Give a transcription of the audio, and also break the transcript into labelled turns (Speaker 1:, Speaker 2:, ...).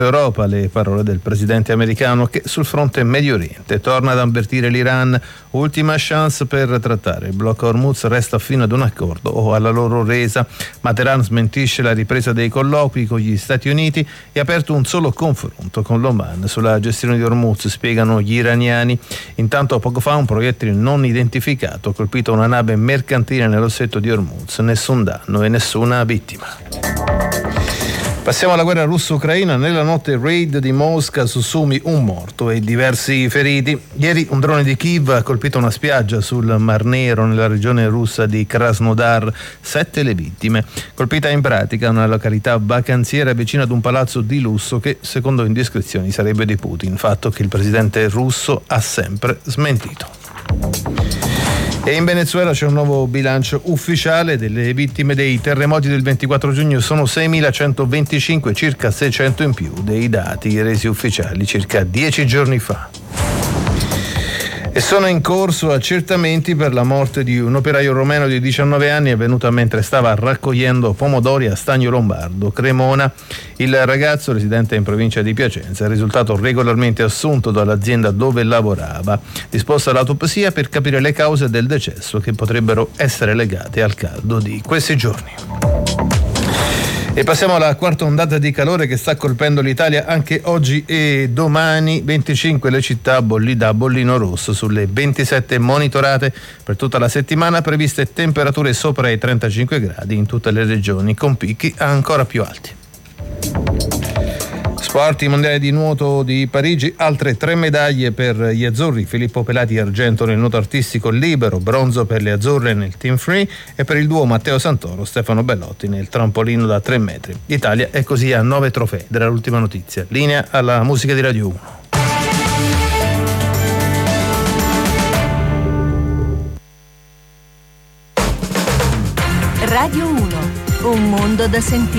Speaker 1: Europa, le parole del presidente americano che sul fronte Medio Oriente torna ad avvertire l'Iran, ultima chance per trattare. Il blocco Hormuz resta fino ad un accordo o alla loro resa, ma Teheran smentisce la ripresa dei colloqui con gli Stati Uniti e ha aperto un solo confronto con l'Oman sulla gestione di Hormuz, spiegano gli iraniani. Intanto poco fa un proiettile non identificato ha colpito una nave mercantile nello stretto di Hormuz, nessun danno e nessuna vittima. Passiamo alla guerra russo-ucraina. Nella notte raid di Mosca su Sumi, un morto e diversi feriti. Ieri un drone di Kiev ha colpito una spiaggia sul Mar Nero nella regione russa di Krasnodar, 7 le vittime. Colpita in pratica una località vacanziera vicino ad un palazzo di lusso che secondo indiscrezioni sarebbe di Putin, fatto che il presidente russo ha sempre smentito. E in Venezuela c'è un nuovo bilancio ufficiale delle vittime dei terremoti del 24 giugno, sono 6.125, circa 600 in più dei dati resi ufficiali circa 10 giorni fa. E sono in corso accertamenti per la morte di un operaio romeno di 19 anni avvenuta mentre stava raccogliendo pomodori a Stagno Lombardo, Cremona. Il ragazzo, residente in provincia di Piacenza, è risultato regolarmente assunto dall'azienda dove lavorava. Disposta l'autopsia per capire le cause del decesso che potrebbero essere legate al caldo di questi giorni. E passiamo alla quarta ondata di calore che sta colpendo l'Italia anche oggi e domani. 25 le città da bollino rosso sulle 27 monitorate per tutta la settimana, previste temperature sopra i 35 gradi in tutte le regioni, con picchi ancora più alti. Sport, i mondiali di nuoto di Parigi, altre 3 medaglie per gli azzurri: Filippo Pelati argento nel nuoto artistico libero, bronzo per le azzurre nel team free e per il duo Matteo Santoro Stefano Bellotti nel trampolino da 3 metri. L'Italia è così a 9 trofei. Della l'ultima notizia, linea alla musica di Radio 1.
Speaker 2: Radio 1, un mondo da sentire.